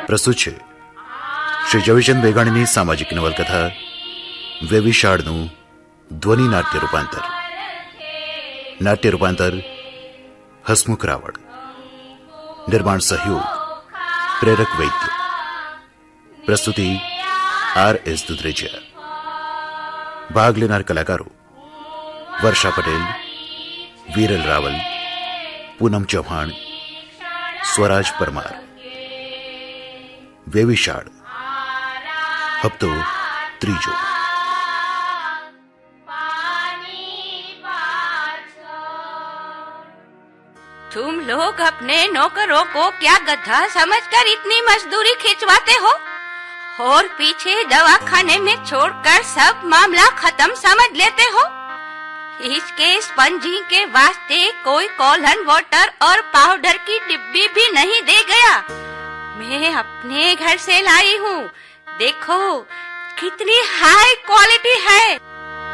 પ્રસ્તુત છે શ્રી જયચંદ બેગાણીની સામાજિક નવલકથા વેવિશાળનું ધ્વનિ નાટ્ય રૂપાંતર. નાટ્ય રૂપાંતર હસમુખ રાવળ. નિર્માણ સહયોગ પ્રેરક વૈદ્ય. પ્રસ્તુતિ R.S. દુધરેજિયા. ભાગ લેનાર કલાકારો વર્ષા પટેલ, વીરલ રાવલ, પૂનમ ચૌહાણ, સ્વરાજ પરમાર. વેવિશાળ હપ્તો ત્રીજો. तुम लोग अपने नौकरों को क्या गधा समझकर इतनी मजदूरी खिंचवाते हो और पीछे दवाखाने में छोड़कर सब मामला खत्म समझ लेते हो? इसके स्पंजी के वास्ते कोई कॉलन वाटर और पाउडर की डिब्बी भी नहीं दे गया. मैं अपने घर से लाई हूँ. देखो कितनी हाई क्वालिटी है.